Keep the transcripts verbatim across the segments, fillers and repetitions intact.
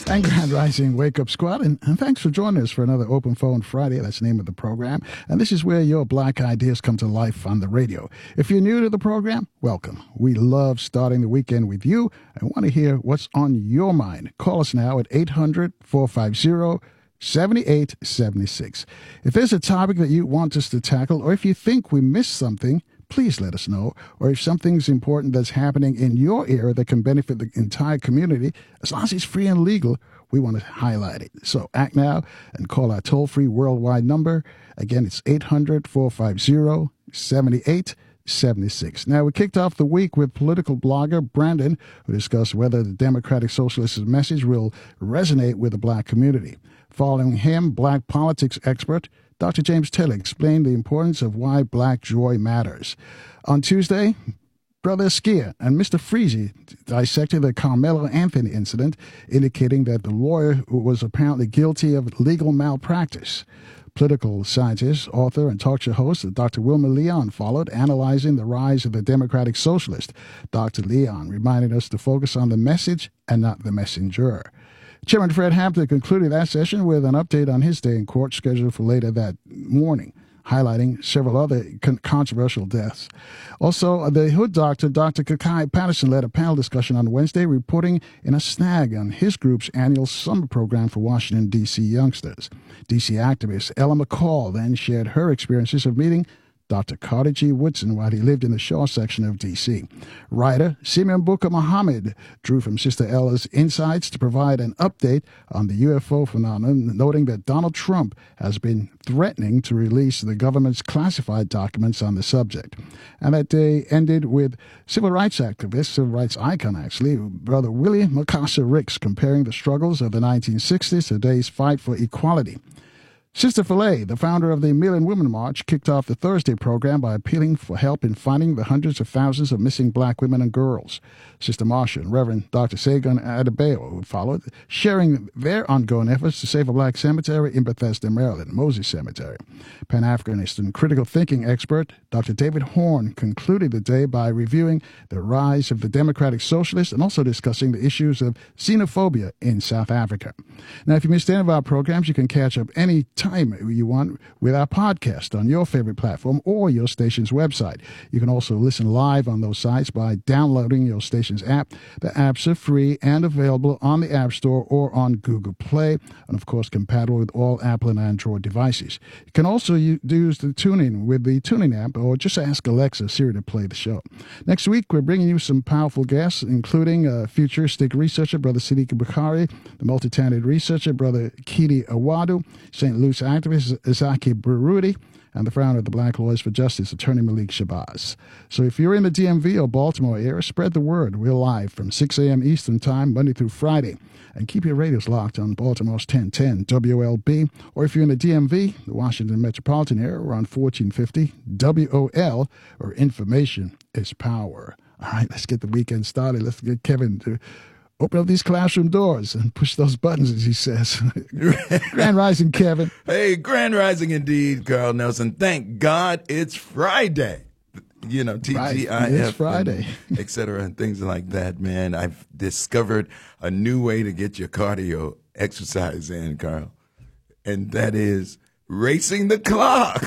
And Grand Rising Wake Up Squad, and, and thanks for joining us for another Open Phone Friday. That's the name of the program. And this is where your black ideas come to life on the radio. If you're new to the program, welcome. We love starting the weekend with you and want to hear what's on your mind. Call us now at eight hundred, four five zero, seven eight seven six. If there's a topic that you want us to tackle, or if you think we missed something, please let us know. Or if something's important that's happening in your area that can benefit the entire community, as long as it's free and legal, we want to highlight it. So act now and call our toll-free worldwide number. Again, it's eight hundred, four five zero, seven eight seven six. Now, we kicked off the week with political blogger Brandon, who discussed whether the Democratic Socialist message will resonate with the black community. Following him, black politics expert Doctor James Taylor explained the importance of why black joy matters. On Tuesday, Brother Skier and Mister Freezy dissected the Carmelo Anthony incident, indicating that the lawyer was apparently guilty of legal malpractice. Political scientist, author, and talk show host Doctor Wilmer Leon followed, analyzing the rise of the Democratic Socialist. Doctor Leon reminded us to focus on the message and not the messenger. Chairman Fred Hampton concluded that session with an update on his day in court scheduled for later that morning, highlighting several other con- controversial deaths. Also, the Hood doctor, Doctor Kakai Patterson, led a panel discussion on Wednesday, reporting in a snag on his group's annual summer program for Washington, D C youngsters. D C activist Ella McCall then shared her experiences of meeting Doctor Carter G. Woodson while he lived in the Shaw section of D C. Writer Simeon Booker Muhammad drew from Sister Ella's insights to provide an update on the U F O phenomenon, noting that Donald Trump has been threatening to release the government's classified documents on the subject. And that day ended with civil rights activist, civil rights icon actually, Brother Willie Mukasa Ricks, comparing the struggles of the nineteen sixties to today's fight for equality. Sister Filet, the founder of the Million Women March, kicked off the Thursday program by appealing for help in finding the hundreds of thousands of missing black women and girls. Sister Marsha and Reverend Doctor Sagan Adebayo followed, sharing their ongoing efforts to save a black cemetery in Bethesda, Maryland, Moses Cemetery. Pan-Africanist and critical thinking expert Doctor David Horn concluded the day by reviewing the rise of the Democratic Socialists and also discussing the issues of xenophobia in South Africa. Now, if you missed any of our programs, you can catch up any time you want with our podcast on your favorite platform or your station's website. You can also listen live on those sites by downloading your station's app. The apps are free and available on the App Store or on Google Play, and of course compatible with all Apple and Android devices. You can also use the TuneIn with the TuneIn app, or just ask Alexa Siri to play the show. Next week, we're bringing you some powerful guests, including uh, futuristic researcher Brother Siddiq Bukhari, the multi-talented researcher Brother Kidi Awadu, Saint Louis activist Izaki Barudi, and the founder of the Black Lawyers for Justice, Attorney Malik Shabazz. So if you're in the D M V or Baltimore area, spread the word. We're live from six a.m. Eastern Time, Monday through Friday. And keep your radios locked on Baltimore's ten ten W L B. Or if you're in the D M V, the Washington metropolitan area, we're on fourteen fifty W O L, where information is power. All right, let's get the weekend started. Let's get Kevin to open up these classroom doors and push those buttons, as he says. Grand Rising, Kevin. Hey, Grand Rising indeed, Carl Nelson. Thank God it's Friday. You know, T G I F, right. It's Friday, et cetera, and things like that, man. I've discovered a new way to get your cardio exercise in, Carl, and that is racing the clock.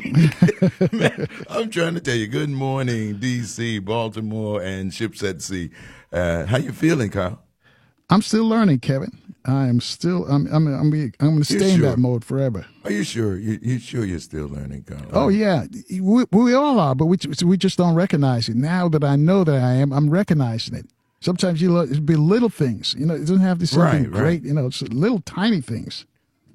Man, I'm trying to tell you, good morning, D C, Baltimore, and ships at sea. Uh, how you feeling, Carl? I'm still learning, Kevin. I am still. I'm. I'm. I'm. I'm going to stay in sure? that mode forever. Are you sure? You, you sure you're still learning, Carl? Oh yeah, we, we all are, but we we just don't recognize it. Now that I know that I am, I'm recognizing it. Sometimes you look, it'd be little things. You know, it doesn't have to be something right, great. Right. You know, it's little tiny things.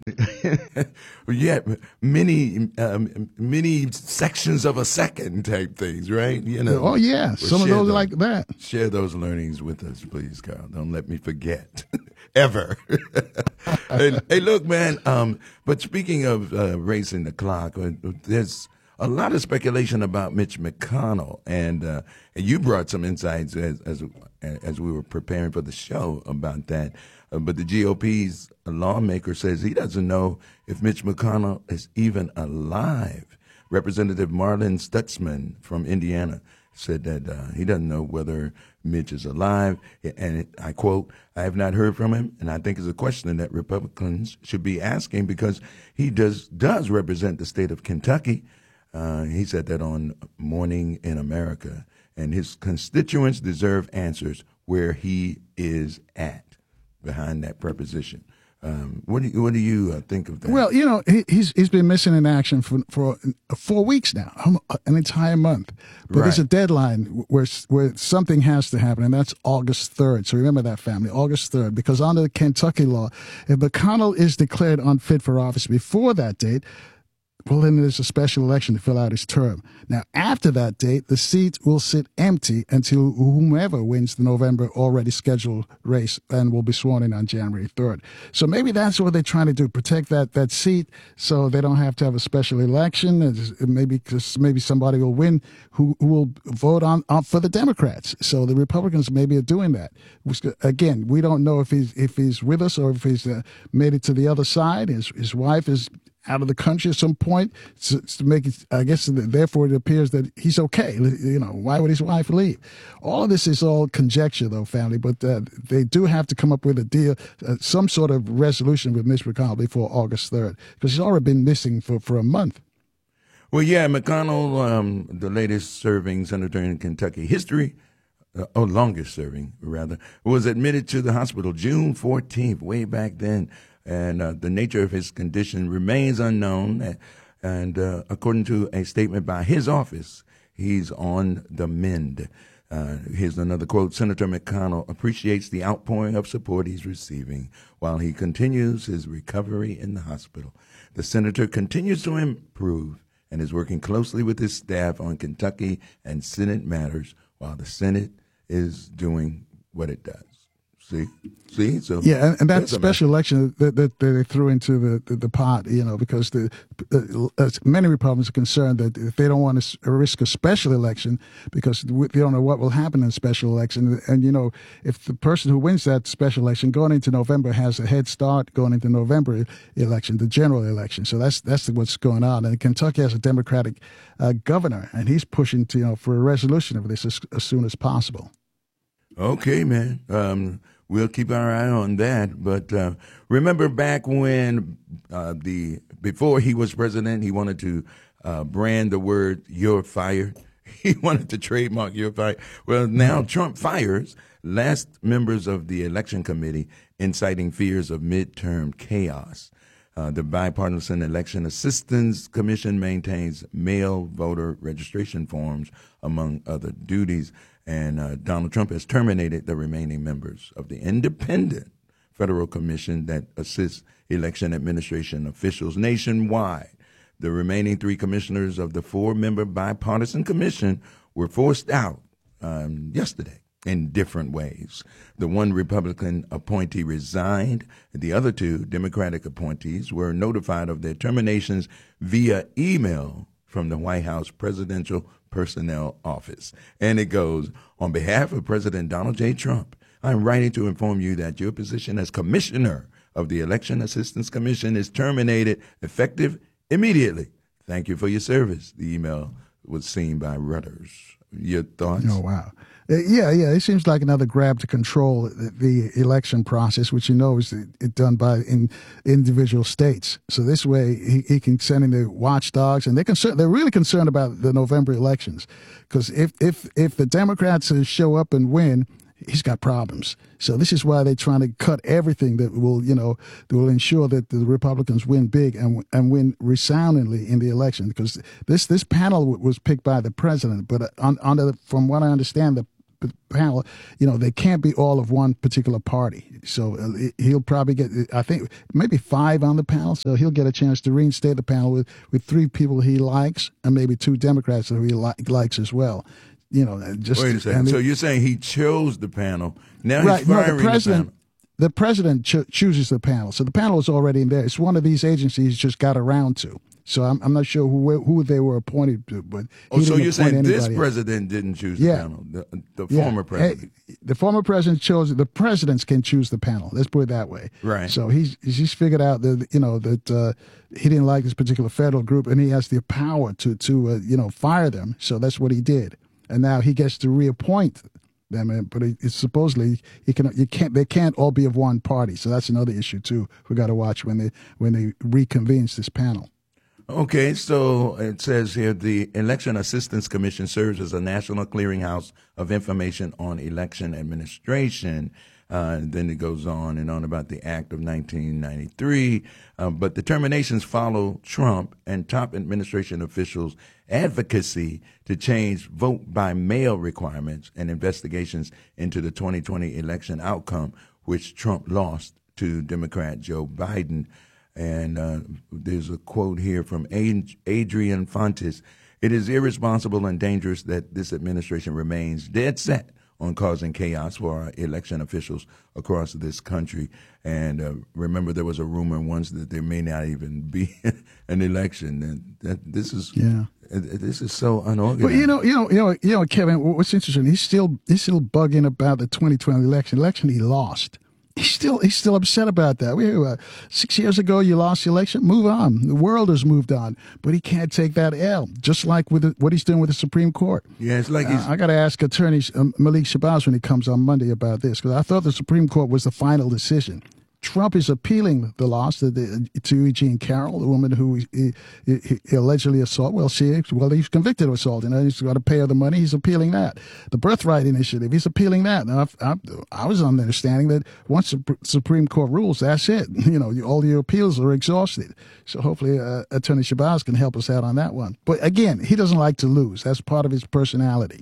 Yeah, many um, many sections of a second type things, right? You know. Oh yeah, well, some of those those, are like that. Share those learnings with us, please, Carl. Don't let me forget, ever. And, hey, look, man. Um, but speaking of uh, racing the clock, uh, there's a lot of speculation about Mitch McConnell, and uh, and you brought some insights as as as we were preparing for the show about that. Uh, but the G O P's lawmaker says he doesn't know if Mitch McConnell is even alive. Representative Marlin Stutzman from Indiana said that uh, he doesn't know whether Mitch is alive. And it, I quote, I have not heard from him, and I think it's a question that Republicans should be asking because he does does represent the state of Kentucky. Uh, he said that on Morning in America. And his constituents deserve answers where he is at behind that preposition. Um, what do you, what do you uh, think of that? Well, you know, he, he's he's been missing in action for for four weeks now, an entire month. But right. There's a deadline where where something has to happen, and that's August third. So remember that, family, August third, because under the Kentucky law, if McConnell is declared unfit for office before that date, well, then there's a special election to fill out his term. Now, after that date, the seat will sit empty until whomever wins the November already scheduled race and will be sworn in on January third. So maybe that's what they're trying to do, protect that, that seat so they don't have to have a special election. It's maybe because maybe somebody will win who, who will vote on, on for the Democrats. So the Republicans maybe are doing that. Again, we don't know if he's, if he's with us or if he's uh, made it to the other side. His, his wife is out of the country at some point to, to make it, I guess, therefore it appears that he's okay. You know, why would his wife leave? All of this is all conjecture, though, family, but uh, they do have to come up with a deal, uh, some sort of resolution with Mitch McConnell before August third, because he's already been missing for, for a month. Well, yeah, McConnell, um, the latest serving senator in Kentucky history, uh, or longest serving, rather, was admitted to the hospital June fourteenth, way back then. And uh, the nature of his condition remains unknown. And uh, according to a statement by his office, he's on the mend. Uh, here's another quote. Senator McConnell appreciates the outpouring of support he's receiving while he continues his recovery in the hospital. The senator continues to improve and is working closely with his staff on Kentucky and Senate matters while the Senate is doing what it does. See, see, so yeah, and, and that special election that, that they threw into the, the, the pot, you know, because the uh, many Republicans are concerned that if they don't want to risk a special election, because they don't know what will happen in a special election, and you know, if the person who wins that special election going into November has a head start going into November election, the general election, so that's that's what's going on. And Kentucky has a Democratic uh, governor, and he's pushing to, you know, for a resolution of this as, as soon as possible. Okay, man. Um, We'll keep our eye on that. But uh, remember back when uh, the before he was president, he wanted to uh, brand the word "you're fired." He wanted to trademark "you're fired." Well, now Trump fires last members of the election committee, inciting fears of midterm chaos. Uh, the Bipartisan Election Assistance Commission maintains mail voter registration forms, among other duties. And uh, Donald Trump has terminated the remaining members of the independent federal commission that assists election administration officials nationwide. The remaining three commissioners of the four-member bipartisan commission were forced out um, yesterday in different ways. The one Republican appointee resigned. The other two Democratic appointees were notified of their terminations via email from the White House Presidential Personnel Office. And it goes, on behalf of President Donald J. Trump, I'm writing to inform you that your position as commissioner of the Election Assistance Commission is terminated effective immediately. Thank you for your service. The email was seen by Reuters. Your thoughts? Oh, wow. Uh, yeah, yeah. It seems like another grab to control the, the election process, which you know is it, done by in individual states. So this way, he, he can send in the watchdogs, and they're concerned. They're really concerned about the November elections, because if if if the Democrats show up and win, he's got problems. So this is why they're trying to cut everything that will, you know, that will ensure that the Republicans win big and and win resoundingly in the election. Because this this panel was picked by the president, but on, on the, from what I understand, the panel, you know, they can't be all of one particular party. So uh, he'll probably get, I think, maybe five on the panel. So he'll get a chance to reinstate the panel with, with three people he likes and maybe two Democrats that he li- likes as well. You know, just wait a second. And so it, you're saying he chose the panel? Now right, he's firing no, the president. the panel. The president cho- chooses the panel, so the panel is already in there. It's one of these agencies just got around to. So I'm, I'm not sure who who they were appointed to, but oh, so you're saying this anybody. president didn't choose yeah. the panel, the, the yeah. former president. Hey, the former president chose. The presidents can choose the panel. Let's put it that way. Right. So he's he's figured out that, you know, that uh, he didn't like this particular federal group, and he has the power to to uh, you know, fire them. So that's what he did. and now he gets to reappoint them. But it's supposedly he can you can't they can't all be of one party. So that's another issue too. We got to watch when they when they reconvenes this panel. Okay, so it says here the Election Assistance Commission serves as a national clearinghouse of information on election administration. Uh, then it goes on and on about the Act of nineteen ninety-three. Uh, but determinations follow Trump and top administration officials' advocacy to change vote by mail requirements and investigations into the twenty twenty election outcome, which Trump lost to Democrat Joe Biden. And uh, there's a quote here from Adrian Fontes. It is irresponsible and dangerous that this administration remains dead set on causing chaos for our election officials across this country. And uh, remember, there was a rumor once that there may not even be an election. And that, this is yeah. This is so unorganized. But you know, you know, you know, you know, Kevin. What's interesting? He's still he's still bugging about the twenty twenty election. Election he lost. He's still he's still upset about that. We uh, six years ago you lost the election. Move on. The world has moved on, but he can't take that L. Just like with the, what he's doing with the Supreme Court. Yeah, it's like he's... Uh, I got to ask Attorney um, Malik Shabazz when he comes on Monday about this, because I thought the Supreme Court was the final decision. Trump is appealing the loss to, the, to E. Jean Carroll, the woman who he, he, he allegedly assaulted. Well, she, well, he's convicted of assault, and he's got to pay her the money. He's appealing that. The Birthright Initiative, he's appealing that. Now, I, I, I was on the understanding that once the Supreme Court rules, that's it. You know, all your appeals are exhausted. So hopefully uh, Attorney Shabazz can help us out on that one. But again, he doesn't like to lose. That's part of his personality.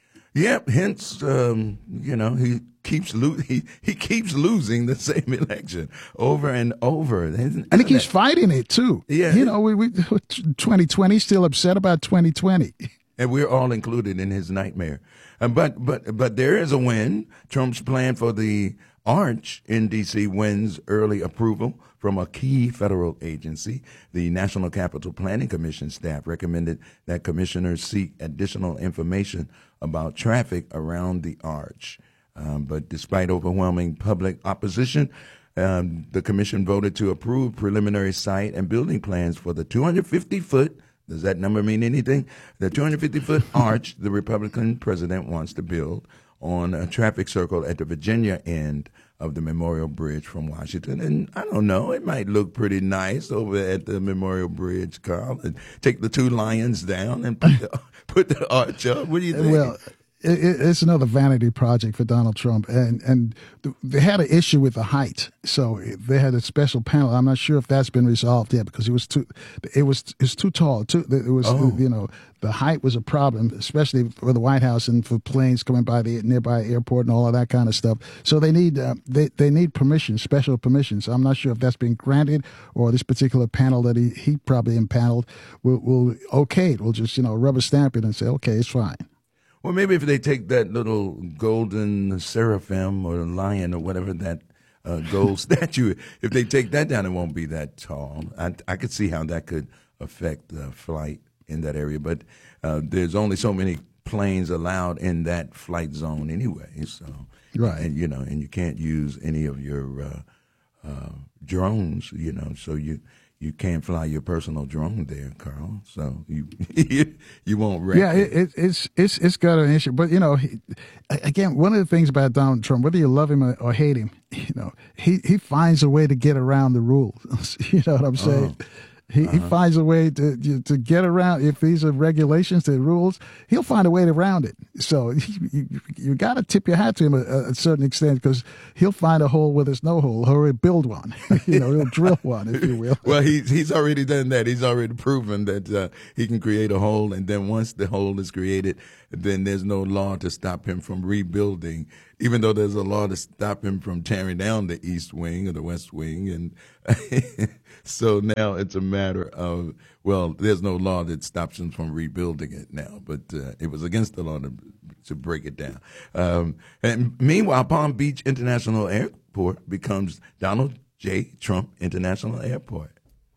Yep. Hence, um, you know, he keeps lo- he he keeps losing the same election over and over, and, and he keeps that, fighting it too. Yeah. You know, we, we twenty twenty still upset about twenty twenty, and we're all included in his nightmare. Uh, but but but there is a win. Trump's plan for the Arch in D C wins early approval from a key federal agency. The National Capital Planning Commission staff recommended that commissioners seek additional information about traffic around the Arch. Um, but despite overwhelming public opposition, um, the commission voted to approve preliminary site and building plans for the two hundred fifty foot, does that number mean anything? The two hundred fifty foot arch the Republican president wants to build on a traffic circle at the Virginia end of the Memorial Bridge from Washington. And I don't know, it might look pretty nice over at the Memorial Bridge, Carl, and take the two lions down and put the, put the arch up. What do you think? Well, it, it's another vanity project for Donald Trump. And, and they had an issue with the height. So they had a special panel. I'm not sure if that's been resolved yet, because it was too, it was, it's too tall. Too, it was, oh. you know, the height was a problem, especially for the White House and for planes coming by the nearby airport and all of that kind of stuff. So they need uh, they they need permission, special permission. So I'm not sure if that's been granted, or this particular panel that he, he probably impaneled will, will okay it. We'll just, you know, rubber stamp it and say, okay, it's fine. Well, maybe if they take that little golden seraphim or lion or whatever that uh, gold statue, if they take that down, it won't be that tall. I, I could see how that could affect the flight in that area, but uh, there's only so many planes allowed in that flight zone anyway. So, right, and you know, and you can't use any of your uh, uh, drones. You know, so you you can't fly your personal drone there, Carl. So you you, you won't wreck. Yeah, it, it, it's it's it's got an issue, but you know, he, again, one of the things about Donald Trump, whether you love him or, or hate him, you know, he he finds a way to get around the rules. You know what I'm saying? Oh. He, uh-huh. he finds a way to to get around. If these are regulations, the rules, he'll find a way around it. So you, you got to tip your hat to him a, a certain extent, because he'll find a hole where there's no hole, or he'll build one. You know, he'll drill one, if you will. Well, he's he's already done that. He's already proven that uh, he can create a hole, and then once the hole is created, then there's no law to stop him from rebuilding. Even though there's a law to stop him from tearing down the East Wing or the West Wing, and so now it's a matter of, well, there's no law that stops him from rebuilding it now, but uh, it was against the law to, to break it down. Um, and meanwhile, Palm Beach International Airport becomes Donald J. Trump International Airport.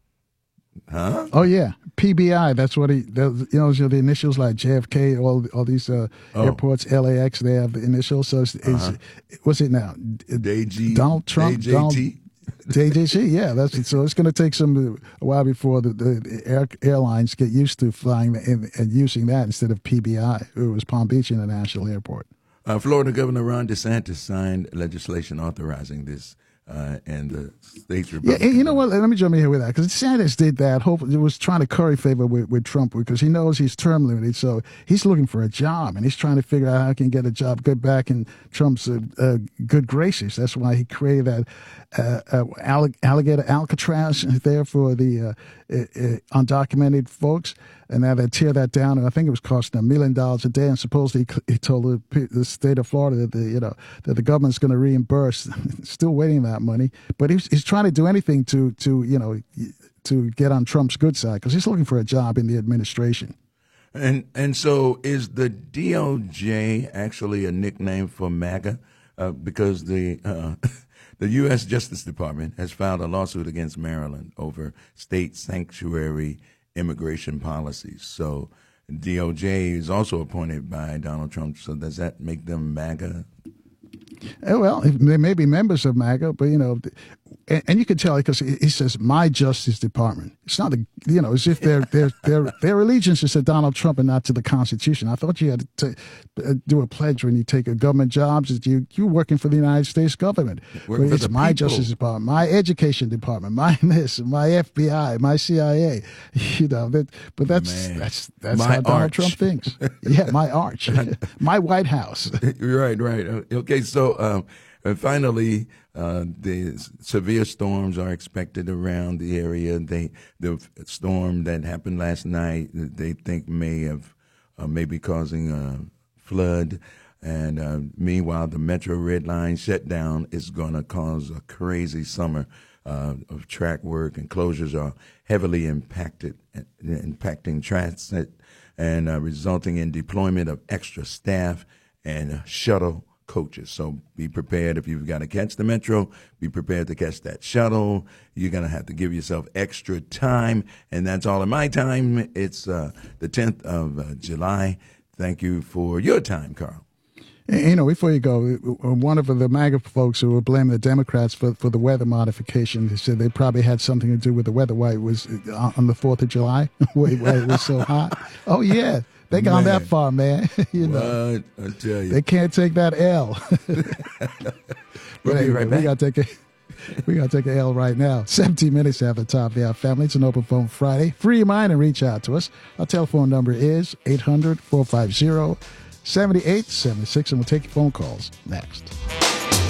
Huh? Oh yeah, P B I. That's what he. You know, the initials like J F K. All all these uh, oh. airports, L A X. They have the initials. So it's, uh-huh. it's what's it now? D G, Donald Trump. D J T. Donald, A T C, yeah. That's so. It's going to take some a while before the, the air, airlines get used to flying and, and using that instead of P B I. It was Palm Beach International Airport. Uh, Florida Governor Ron DeSantis signed legislation authorizing this, uh, and the state's Republican. Yeah, you know what? Let me jump in here with that because DeSantis did that. Hope it was trying to curry favor with, with Trump because he knows he's term limited, so he's looking for a job and he's trying to figure out how he can get a job, get back in Trump's uh, uh, good graces. That's why he created that uh, uh, allig- alligator Alcatraz there for the uh, uh, undocumented folks. And now they tear that down, and I think it was costing a million dollars a day. And supposedly he told the, the state of Florida that the you know that the government's going to reimburse. Still waiting that money, but he's he's trying to do anything to to you know to get on Trump's good side because he's looking for a job in the administration. And and so is the D O J actually a nickname for MAGA? Uh, because the uh, the U S Justice Department has filed a lawsuit against Maryland over state sanctuary immigration policies. So D O J is also appointed by Donald Trump. So does that make them MAGA? Well, they may be members of MAGA, but, you know, and, and you can tell because he says, my Justice Department. It's not, a, you know, as if their their their their allegiance is to Donald Trump and not to the Constitution. I thought you had to do a pledge when you take a government jobs that you, you're working for the United States government. Working for it's the my people. Justice Department, my Education Department, my this, my F B I, my C I A. You know, that, but that's Man. that's that's My how Donald arch. Trump thinks. Yeah, my arch, my White House. Right, right. Okay, so um, and finally, uh, the severe storms are expected around the area. They the storm that happened last night, they think may have uh, may be causing a flood. And uh, meanwhile, the Metro Red Line shutdown is going to cause a crazy summer uh, of track work, and closures are heavily impacted, impacting transit, and uh, resulting in deployment of extra staff and uh, shuttle coaches. So be prepared if you've got to catch the Metro, be prepared to catch that shuttle. You're going to have to give yourself extra time, and that's all in my time. It's uh, the tenth of uh, July. Thank you for your time, Carl. You know, before you go, one of the MAGA folks who were blaming the Democrats for, for the weather modification, they said they probably had something to do with the weather, why it was on the fourth of July, why it was so hot. Oh, yeah. They gone Man. that far, man. You know, what? I tell you. They can't take that L. We'll be right back. We got to take a, we got to take an L right now. seventeen minutes after the top of the hour, family. It's an open phone Friday. Free your mind and reach out to us. Our telephone number is eight hundred, four five zero, seven eight seven six, and we'll take your phone calls next.